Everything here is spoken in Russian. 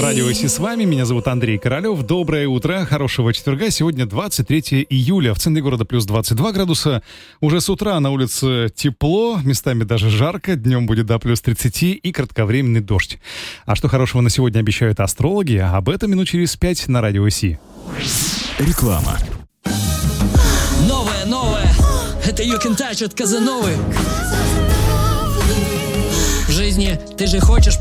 Радио ИСИ с вами. Меня зовут Андрей Королев. Доброе утро, хорошего четверга. Сегодня 23 июля. В центре города плюс 22 градуса. Уже с утра на улице тепло, местами даже жарко. Днем будет до плюс 30 и кратковременный дождь. А что хорошего на сегодня обещают астрологи? Об этом минут через 5 на Радио ИСИ. Реклама. Новое. Это You Can Touch от Казановы. В жизни ты же хочешь